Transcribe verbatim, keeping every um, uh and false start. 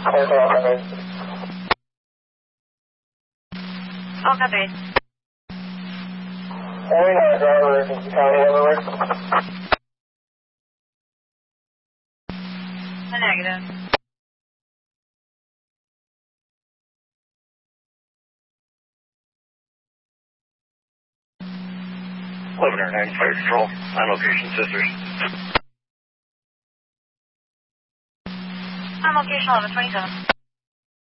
Oh, copy. Only not driver in County everywhere. A negative. eleven oh nine Fire Control, on location, sisters. On location eleven twenty-seven.